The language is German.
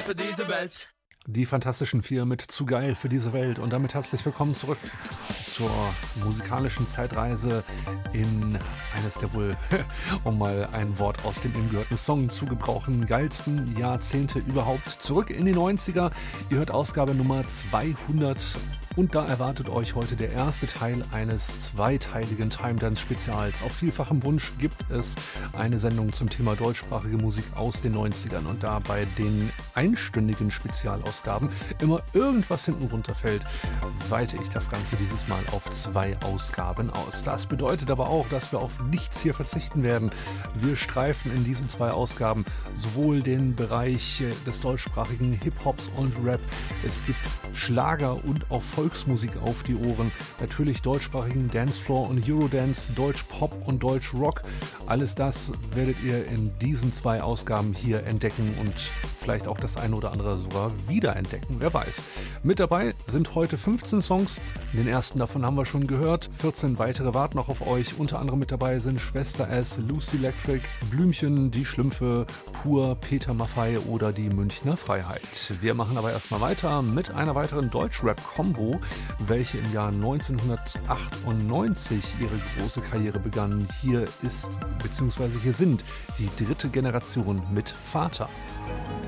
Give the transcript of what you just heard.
für diese Welt. Die Fantastischen Vier mit Zu geil für diese Welt. Und damit herzlich willkommen zurück zur musikalischen Zeitreise in eines der wohl, um mal ein Wort aus dem eben gehörten Song zu gebrauchen, geilsten Jahrzehnte überhaupt. Zurück in die 90er. Ihr hört Ausgabe Nummer 200. Und da erwartet euch heute der erste Teil eines zweiteiligen Time-Dance-Spezials. Auf vielfachem Wunsch gibt es eine Sendung zum Thema deutschsprachige Musik aus den 90ern. Und da bei den einstündigen Spezialausgaben immer irgendwas hinten runterfällt, weite ich das Ganze dieses Mal auf 2 Ausgaben aus. Das bedeutet aber auch, dass wir auf nichts hier verzichten werden. Wir streifen in diesen 2 Ausgaben sowohl den Bereich des deutschsprachigen Hip-Hops und Rap. Es gibt Schlager und auch Volksmusik auf die Ohren, natürlich deutschsprachigen Dancefloor und Eurodance, Deutsch-Pop und Deutsch-Rock. Alles das werdet ihr in diesen 2 Ausgaben hier entdecken und vielleicht auch das eine oder andere sogar wiederentdecken, wer weiß. Mit dabei sind heute 15 Songs, den ersten davon haben wir schon gehört, 14 weitere warten noch auf euch, unter anderem mit dabei sind Schwester S, Lucy Electric, Blümchen, Die Schlümpfe, Pur, Peter Maffay oder die Münchner Freiheit. Wir machen aber erstmal weiter mit einer weiteren Deutsch-Rap-Kombo, welche im Jahr 1998 ihre große Karriere begann. Hier ist, beziehungsweise hier sind die dritte Generation mit Vater.